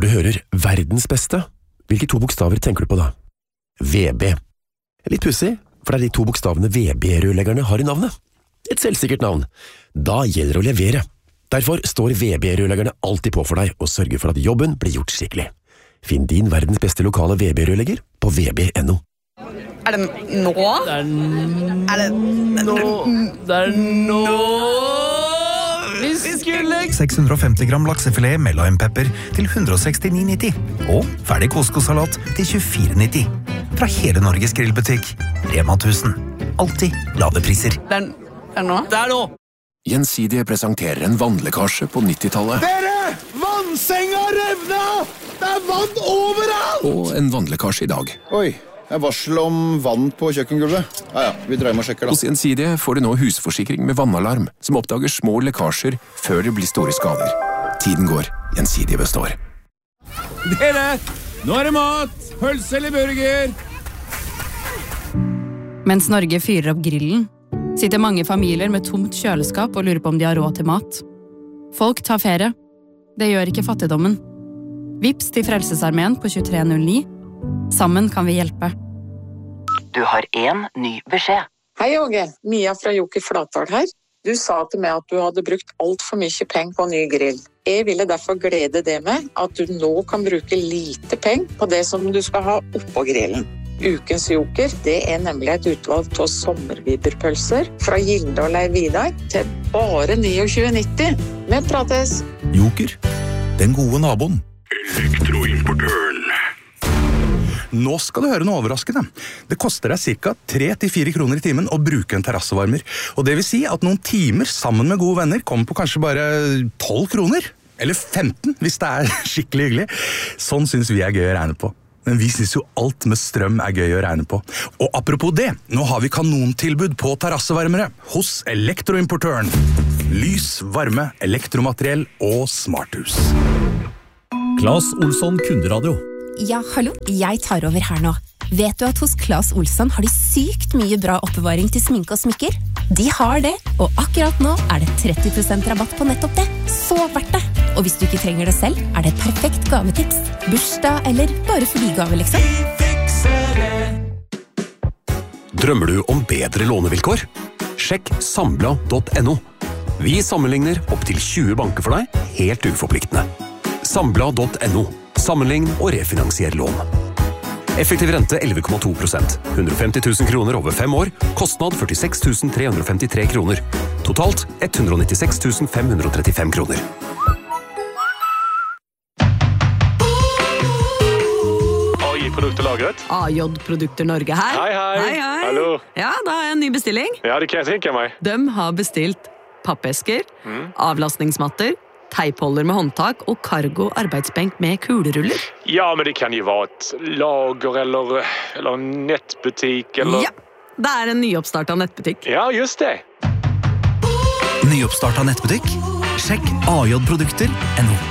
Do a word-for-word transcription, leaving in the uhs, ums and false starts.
Når du hører verdens beste, hvilke to bokstaver tenker du på da? V B. Litt pussig, for det er de to bokstavene V B-rørleggerne har i navnet. Et selvsikkert navn. Da gjelder det å levere. Derfor står V B-rørleggerne alltid på for deg og sørger for at jobben blir gjort skikkelig. Finn din verdens beste lokale V B-rørlegger på v b punktum no. Er det nå? Det er n- Er det nå Det er nå Vi skulle seks hundre og femti gram laksefilet med limepepper til ett hundre og sekstini nitti. Og ferdig Costco-salat til tjuefire nitti. Fra hele Norges grillbutikk. Rema tusen. Alltid lave priser. Det er, er det nå? Det er nå Gjensidige presenterer en vannlekkasje på nittitallet. Dere! Vannsenga revna! Det er vann overalt! Og en vannlekkasje i dag. Oi, det er varsel om vann på kjøkkengulvet. Ja, ja, vi dreier med og sjekker da. Hos Gjensidige får du nå husforsikring med vannalarm, som oppdager små lekkasjer før det blir store skader. Tiden går, Gjensidige består. Dere, nå er det mat! Pølse eller burger? Mens Norge fyrer opp grillen, sitter mange familier med tomt kjøleskap og lurer på om de har råd til mat. Folk tar ferie. Det gjør ikke fattigdommen. Vips til Frelsesarmeen på tjuetre null ni. Sammen kan vi hjelpe. Du har en ny beskjed. Hei, Åge. Mia fra Joker Flatdal her. Du sa til meg at du hadde brukt alt for mye penger på ny grill. Jeg ville derfor glede deg med at du nå kan bruke lite penger på det som du skal ha oppå grillen. Ukens Joker, det er nemlig et utvalg av sommerviberpølser fra Gildal og Vidar til bare tjueni nitti. Vi prates! Joker. Den gode naboen. Elektroimportøren. Nå skal du høre noe overraskende. Det koster deg ca. tre til fire kroner i timen å bruke en terrassevarmer. Og det vil si at noen timer sammen med gode venner kommer på kanskje bare tolv kroner. Eller femten, hvis det er skikkelig hyggelig. Sånn synes vi er gøy å regne på. Men vi synes jo alt med strøm er gøy å regne på. Og apropos det, nå har vi kanontilbud på terrassevarmere hos Elektroimportøren. Lys, varme, elektromateriell og smarthus. Claes Olsson Kunderadio. Ja, hallo, jeg tar over her nå. Vet du at hos Claes Olsson har de sykt mye bra oppbevaring til sminke og smykker? De har det, og akkurat nå er det tretti prosent rabatt på nettopp det. Så verdt det! Og hvis du ikke trenger det selv, er det et perfekt gavetips. Bursdag eller bare fordi gave, liksom. Drømmer du om bedre lånevilkår? Sjekk sambla punktum no. Vi sammenligner opp til tjue banker for deg, helt uforpliktende. sambla punktum no. Sammenlign og refinansier lån. Effektiv rente elleve komma to prosent. hundre og femti tusen kroner over fem år. Kostnad førtiseks tusen tre hundre og femtitre kroner. Totalt ett hundre og nittiseks tusen fem hundre og trettifem kroner. A J-produkterlagret. A J-produkter Norge her. Hei, hei. Hei, hei. Hallo. Ja, da har jeg en ny bestilling. Ja, det kan jeg tenke meg. De har bestilt pappesker, Mm. avlastningsmatter, teipholder med håndtak og cargo arbeidsbenk med kuleruller. Ja, men det kan jo være et lager eller, eller en nettbutikk eller... Ja, det er en nyoppstartet nettbutikk. Ja, just det. Nyoppstartet nettbutikk? Sjekk A J produkter punktum no.